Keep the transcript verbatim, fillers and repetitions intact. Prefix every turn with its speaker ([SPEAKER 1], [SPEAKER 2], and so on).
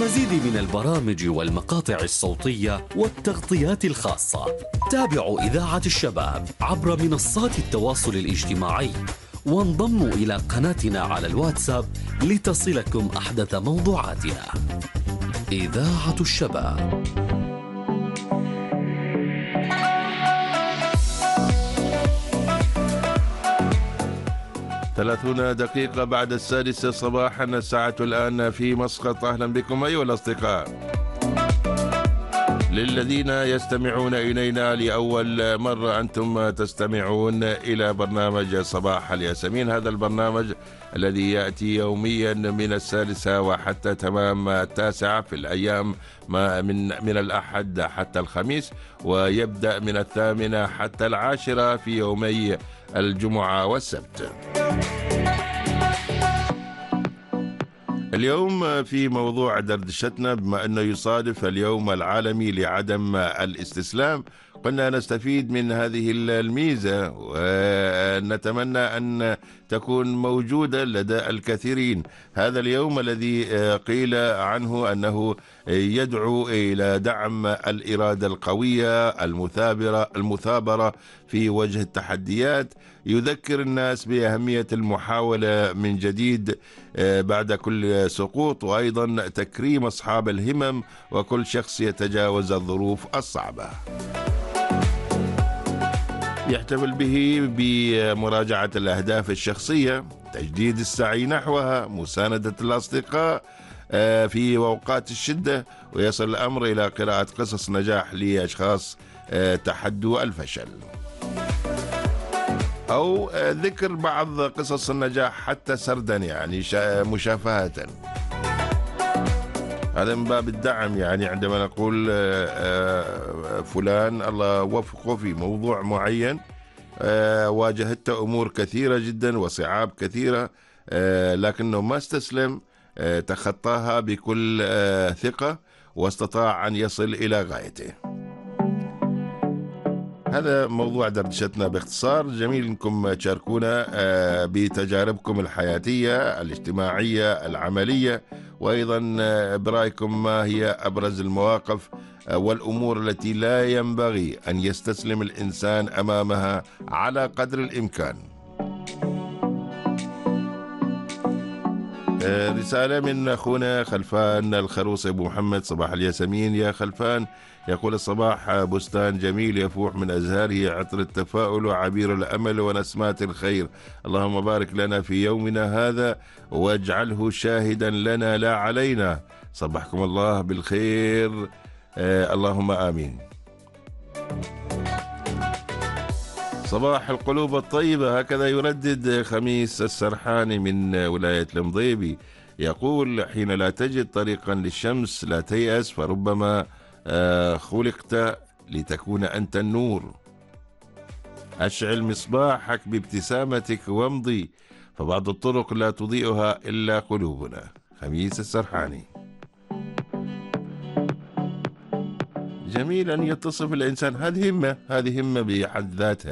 [SPEAKER 1] للمزيد من البرامج والمقاطع الصوتية والتغطيات الخاصة تابعوا إذاعة الشباب عبر منصات التواصل الاجتماعي، وانضموا إلى قناتنا على الواتساب لتصلكم أحدث موضوعاتنا. إذاعة الشباب.
[SPEAKER 2] ثلاثون دقيقة بعد السادسة صباحا، الساعة الآن في مسقط. أهلا بكم أيها الأصدقاء. للذين يستمعون إلينا لأول مرة، أنتم تستمعون إلى برنامج صباح الياسمين، هذا البرنامج الذي يأتي يوميا من السادسة وحتى تمام التاسعة في الأيام ما من من الأحد حتى الخميس، ويبدأ من الثامنة حتى العاشرة في يومي الجمعة والسبت. اليوم في موضوع دردشتنا، بما أنه يصادف اليوم العالمي لعدم الاستسلام، قلنا نستفيد من هذه الميزة ونتمنى أن تكون موجودة لدى الكثيرين. هذا اليوم الذي قيل عنه أنه يدعو إلى دعم الإرادة القوية المثابرة المثابرة في وجه التحديات، يذكر الناس بأهمية المحاولة من جديد بعد كل سقوط، وأيضا تكريم أصحاب الهمم وكل شخص يتجاوز الظروف الصعبة. يحتفل به بمراجعة الأهداف الشخصية، تجديد السعي نحوها، مساندة الأصدقاء في أوقات الشدة، ويصل الأمر إلى قراءة قصص نجاح لأشخاص تحدوا الفشل، أو ذكر بعض قصص النجاح حتى سردا، يعني مشافهة. هذا من باب الدعم، يعني عندما نقول فلان الله وفقه في موضوع معين، واجهت أمور كثيرة جدا وصعاب كثيرة، لكنه ما استسلم، تخطاها بكل ثقة واستطاع أن يصل إلى غايته. هذا موضوع دردشتنا باختصار. جميل أنكم تشاركونا بتجاربكم الحياتية الاجتماعية العملية، وأيضا برأيكم ما هي أبرز المواقف والأمور التي لا ينبغي أن يستسلم الإنسان أمامها على قدر الإمكان. رسالة من أخونا خلفان الخروص أبو محمد. صباح الياسمين يا خلفان، يقول الصباح بستان جميل يفوح من أزهاره عطر التفاؤل وعبير الأمل ونسمات الخير، اللهم بارك لنا في يومنا هذا واجعله شاهدا لنا لا علينا. صبحكم الله بالخير، آه اللهم آمين. صباح القلوب الطيبة، هكذا يردد خميس السرحاني من ولاية المضيبي، يقول حين لا تجد طريقا للشمس لا تيأس، فربما خلقت لتكون أنت النور. أشعل مصباحك بابتسامتك وامضي، فبعض الطرق لا تضيئها إلا قلوبنا. خميس السرحاني. جميل أن يتصف الإنسان، هذه همة، هذه همة بحد ذاتها.